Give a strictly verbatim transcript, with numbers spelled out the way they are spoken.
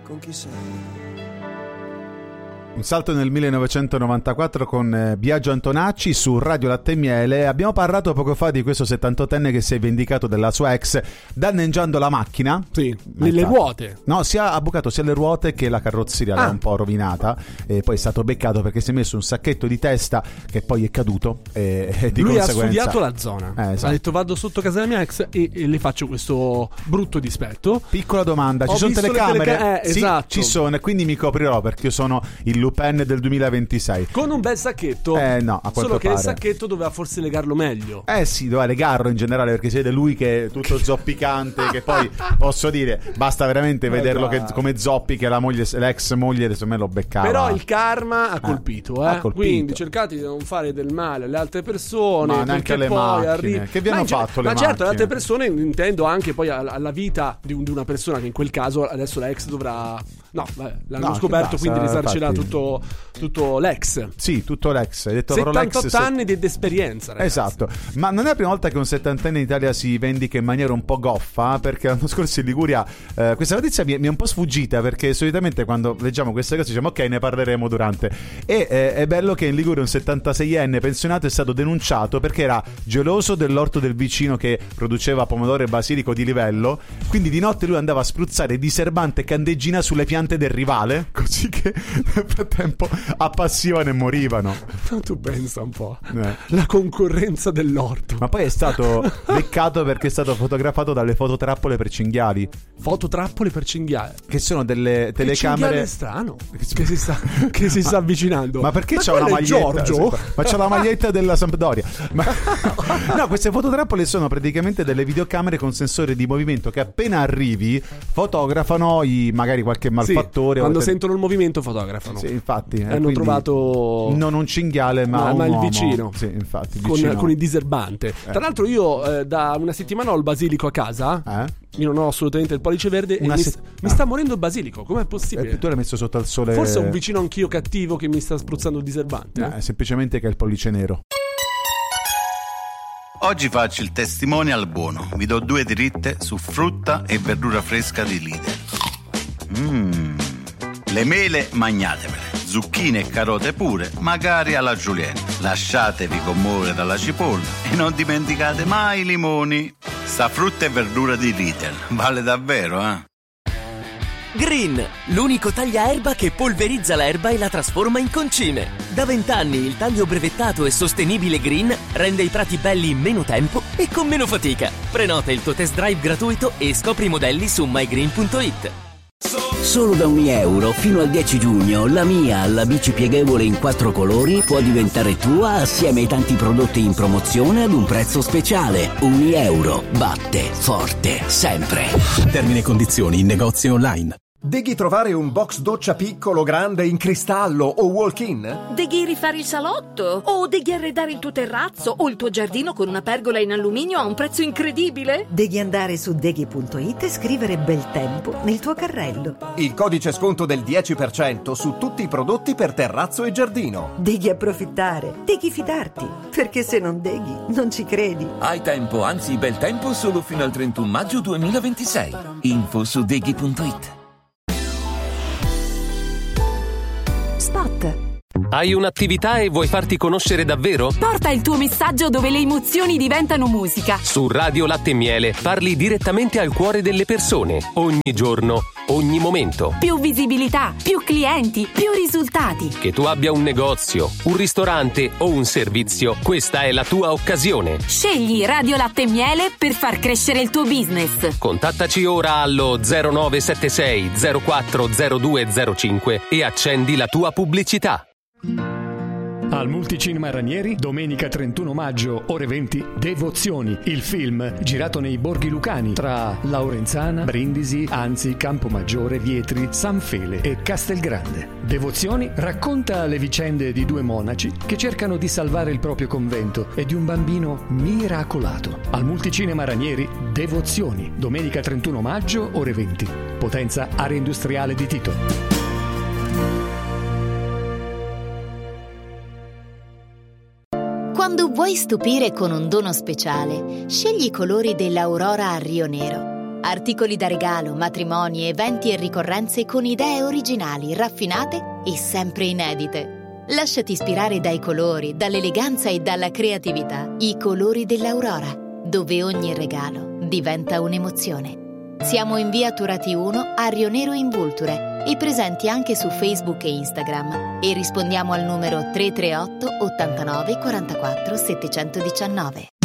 con chi sei. Un salto nel millenovecentonovantaquattro con eh, Biagio Antonacci su Radio Latte e Miele. Abbiamo parlato poco fa di questo settantottenne che si è vendicato della sua ex danneggiando la macchina. Sì, nelle ruote. No, si ha bucato sia le ruote che la carrozzeria, Ah. l'ha un po' rovinata, e poi è stato beccato perché si è messo un sacchetto di testa che poi è caduto e, e di Lui conseguenza... ha studiato la zona. Eh, esatto. Ha detto vado sotto casa della mia ex e, e le faccio questo brutto dispetto. Piccola domanda, ci Ho sono visto le telecamere? teleca- eh, sì, esatto. ci sono, e quindi mi coprirò perché io sono il Lupin del duemilaventisei. Con un bel sacchetto. Eh no, a quanto Solo che pare. il sacchetto doveva forse legarlo meglio. Eh sì, doveva legarlo in generale, perché siete lui che è tutto zoppicante, che poi posso dire, basta veramente Ma vederlo dai. che, come zoppica la moglie, l'ex moglie, adesso me lo beccava. Però il karma ha colpito, eh. ha colpito. Quindi cercate di non fare del male alle altre persone. Ma neanche perché alle poi macchine. arri- Che vi hanno ma in ge- fatto le Ma certo, macchine? le altre persone intendo anche poi alla, alla vita di, un- di una persona che in quel caso adesso la ex dovrà. No, vabbè, l'hanno No, che scoperto, basta, quindi risarcirà infatti. tutto, tutto l'ex. Sì, tutto l'ex. Hai detto proprio l'ex. settantotto anni di esperienza, ragazzi. Esatto, ma non è la prima volta che un settantenne in Italia si vendica in maniera un po' goffa, perché l'anno scorso in Liguria eh, questa notizia mi è, mi è un po' sfuggita, perché solitamente quando leggiamo queste cose diciamo ok, ne parleremo durante, e eh, è bello che in Liguria un settantaseienne pensionato è stato denunciato perché era geloso dell'orto del vicino che produceva pomodoro e basilico di livello, quindi di notte lui andava a spruzzare diserbante e candeggina sulle piante del rivale, così che nel frattempo appassivano e morivano. Ma tu pensa un po'. Eh. La concorrenza dell'orto. Ma poi è stato beccato perché è stato fotografato dalle fototrappole per cinghiali, Fototrappole per cinghiali. che sono delle Che cinghiale telecamere. strano che si sta, che si sta avvicinando. Ma perché Ma c'ha una quello è maglietta? Giorgio? Ma c'ha la maglietta della Sampdoria. Ma... No, queste fototrappole sono praticamente delle videocamere con sensore di movimento che appena arrivi fotografano i, magari qualche malfattore. Sì, quando o te- sentono il movimento fotografano. Sì, infatti. eh, Hanno quindi trovato non un cinghiale, ma, ma, un ma il uomo. vicino. Sì, infatti. il Con, vicino. con il diserbante. Tra l'altro io eh, da una settimana ho il basilico a casa. Eh? Io non ho assolutamente il pollice verde Una e mi, se- st- mi ah. sta morendo il basilico. Com'è possibile? Eh, tu l'hai messo sotto al sole. Forse è un vicino anch'io cattivo che mi sta spruzzando il diserbante. Eh, semplicemente che è il pollice nero. Oggi faccio il testimonial buono. Vi do due dritte su frutta e verdura fresca di Lidl. Mmm. Le mele magnatemele, zucchine e carote pure, magari alla julienne. Lasciatevi commuovere dalla cipolla e non dimenticate mai i limoni. Sta frutta e verdura di Lidl vale davvero, eh? Green, l'unico tagliaerba che polverizza l'erba e la trasforma in concime. Da vent'anni il taglio brevettato e sostenibile Green rende i prati belli in meno tempo e con meno fatica. Prenota il tuo test drive gratuito e scopri i modelli su my green punto it. Solo da ogni euro fino al dieci giugno la mia, la bici pieghevole in quattro colori, può diventare tua assieme ai tanti prodotti in promozione ad un prezzo speciale. Ogni euro batte forte sempre. Termini e condizioni in negozi online. Devi trovare un box doccia piccolo, grande, in cristallo o walk-in? Devi rifare il salotto? O devi arredare il tuo terrazzo o il tuo giardino con una pergola in alluminio a un prezzo incredibile? Devi andare su deghi punto it e scrivere bel tempo nel tuo carrello. Il codice sconto del dieci per cento su tutti i prodotti per terrazzo e giardino. Devi approfittare, devi fidarti, perché se non deghi non ci credi. Hai tempo, anzi bel tempo, solo fino al trentuno maggio duemilaventisei. Info su deghi punto it. Spot. Hai un'attività e vuoi farti conoscere davvero? Porta il tuo messaggio dove le emozioni diventano musica. Su Radio Latte e Miele parli direttamente al cuore delle persone, ogni giorno, ogni momento. Più visibilità, più clienti, più risultati. Che tu abbia un negozio, un ristorante o un servizio, questa è la tua occasione. Scegli Radio Latte e Miele per far crescere il tuo business. Contattaci ora allo zero nove sette sei zero quattro zero due zero cinque e accendi la tua pubblicità. Al Multicinema Ranieri, domenica trentuno maggio, ore venti, Devozioni, il film girato nei borghi lucani tra Laurenzana, Brindisi, Anzi, Campomaggiore, Vietri, San Fele e Castelgrande. Devozioni racconta le vicende di due monaci che cercano di salvare il proprio convento e di un bambino miracolato. Al Multicinema Ranieri, Devozioni, domenica trentuno maggio, ore venti. Potenza Area Industriale di Tito. Quando vuoi stupire con un dono speciale, scegli i colori dell'Aurora a Rio Nero. Articoli da regalo, matrimoni, eventi e ricorrenze con idee originali, raffinate e sempre inedite. Lasciati ispirare dai colori, dall'eleganza e dalla creatività. I colori dell'Aurora, dove ogni regalo diventa un'emozione. Siamo in via Turati uno a Rionero in Vulture e presenti anche su Facebook e Instagram, e rispondiamo al numero tre tre otto ottantanove quarantaquattro settecentonovantanove.